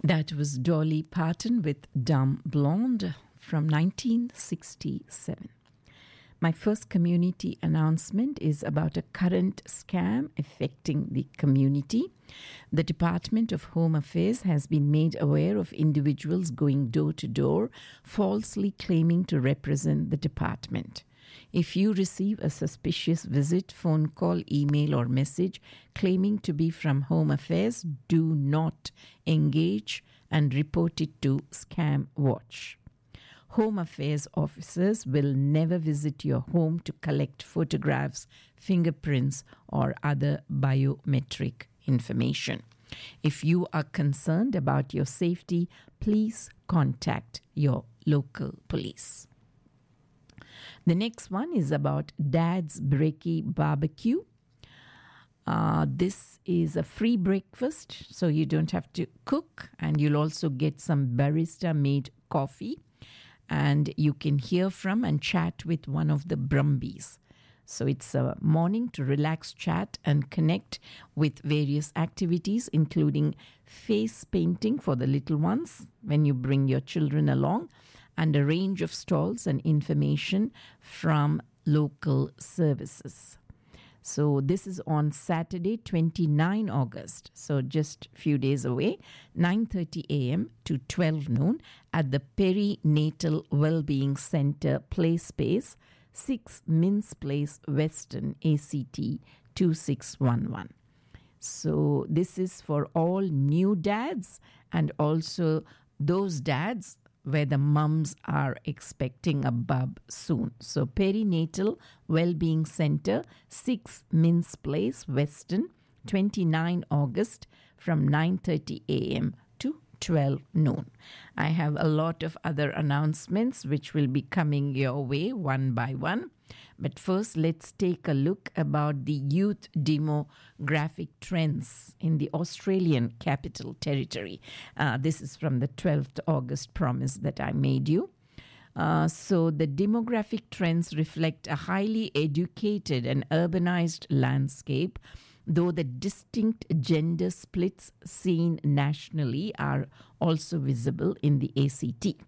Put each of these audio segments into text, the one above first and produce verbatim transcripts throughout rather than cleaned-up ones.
That was Dolly Parton with Dumb Blonde from nineteen sixty-seven. My first community announcement is about a current scam affecting the community. The Department of Home Affairs has been made aware of individuals going door to door, falsely claiming to represent the department. If you receive a suspicious visit, phone call, email, or message claiming to be from Home Affairs, do not engage and report it to Scam Watch. Home Affairs officers will never visit your home to collect photographs, fingerprints, or other biometric information. If you are concerned about your safety, please contact your local police. The next one is about Dad's Brekkie Barbecue. Uh, this is a free breakfast, so you don't have to cook, and you'll also get some barista-made coffee, and you can hear from and chat with one of the Brumbies. So it's a morning to relax, chat, and connect with various activities, including face painting for the little ones when you bring your children along, and a range of stalls and information from local services. So this is on Saturday, the twenty-ninth of August, so just a few days away, nine thirty a.m. to twelve noon at the Perinatal Wellbeing Center Play Space, six Mince Place, Weston, A C T two six one one. So this is for all new dads and also those dads where the mums are expecting a bub soon. So Perinatal Wellbeing Center, six Mince Place, Weston, the twenty-ninth of August from nine thirty a.m. to twelve noon. I have a lot of other announcements which will be coming your way one by one. But first, let's take a look about the youth demographic trends in the Australian Capital Territory. Uh, this is from the twelfth of August promise that I made you. Uh, so the demographic trends reflect a highly educated and urbanized landscape, though the distinct gender splits seen nationally are also visible in the A C T.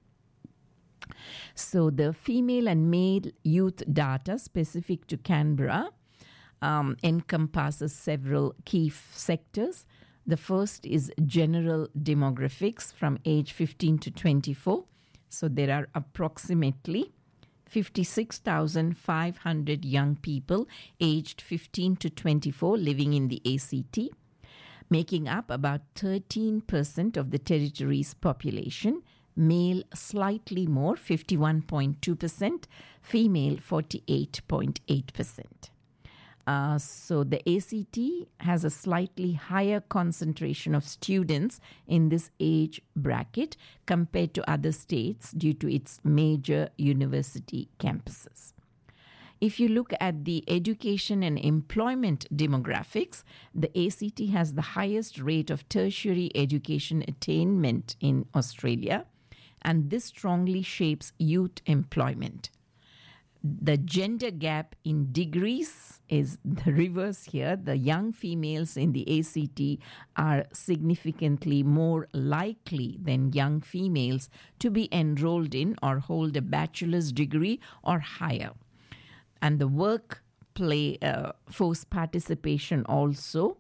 So the female and male youth data specific to Canberra um, encompasses several key f- sectors. The first is general demographics from age fifteen to twenty-four. So there are approximately fifty-six thousand five hundred young people aged fifteen to twenty-four living in the A C T, making up about thirteen percent of the territory's population. Male slightly more, fifty-one point two percent, female forty-eight point eight percent. Uh, so the A C T has a slightly higher concentration of students in this age bracket compared to other states due to its major university campuses. If you look at the education and employment demographics, the A C T has the highest rate of tertiary education attainment in Australia, and this strongly shapes youth employment. The gender gap in degrees is the reverse here. The young females in the A C T are significantly more likely than young females to be enrolled in or hold a bachelor's degree or higher. And the work play uh, force participation also.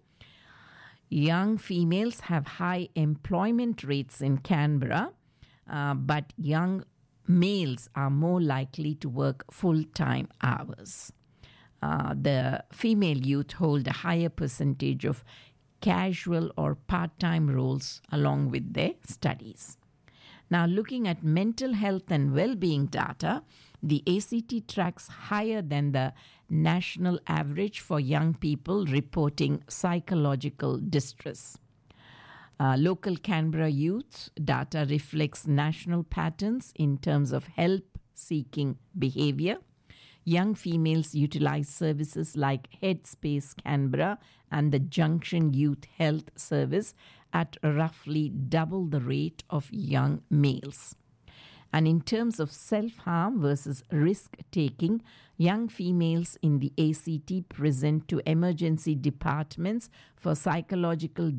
Young females have high employment rates in Canberra, uh, but young males are more likely to work full-time hours. Uh, the female youth hold a higher percentage of casual or part-time roles along with their studies. Now, looking at mental health and well-being data, the A C T tracks higher than the national average for young people reporting psychological distress. Uh, local Canberra youth data reflects national patterns in terms of help-seeking behavior. Young females utilize services like Headspace Canberra and the Junction Youth Health Service at roughly double the rate of young males. And in terms of self-harm versus risk-taking, young females in the A C T present to emergency departments for psychological dis-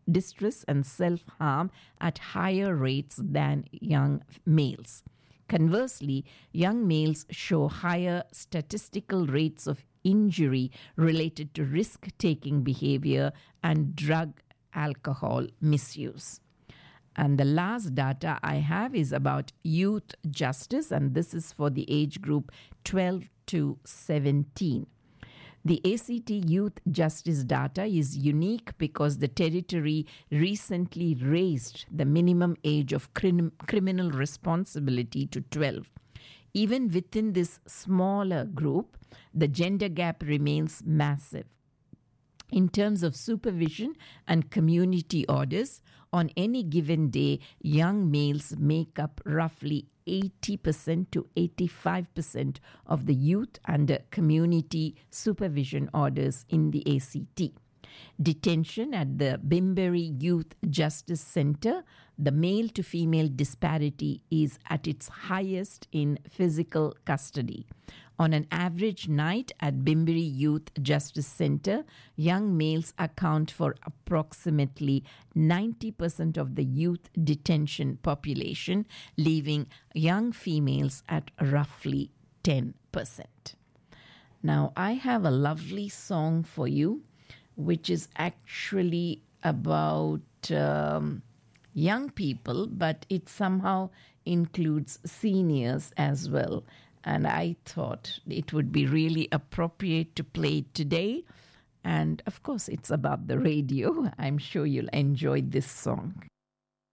distress and self-harm at higher rates than young males. Conversely, young males show higher statistical rates of injury related to risk-taking behavior and drug alcohol misuse. And the last data I have is about youth justice, and this is for the age group twelve to seventeen. The A C T Youth Justice data is unique because the territory recently raised the minimum age of crim- criminal responsibility to twelve. Even within this smaller group, the gender gap remains massive. In terms of supervision and community orders, on any given day, young males make up roughly eighty percent to eighty-five percent of the youth under community supervision orders in the A C T. Detention at the Bimberry Youth Justice Center, the male to female disparity is at its highest in physical custody. On an average night at Bimberry Youth Justice Center, young males account for approximately ninety percent of the youth detention population, leaving young females at roughly ten percent. Now, I have a lovely song for you, which is actually about um, young people, but it somehow includes seniors as well. And I thought it would be really appropriate to play it today. And of course, it's about the radio. I'm sure you'll enjoy this song.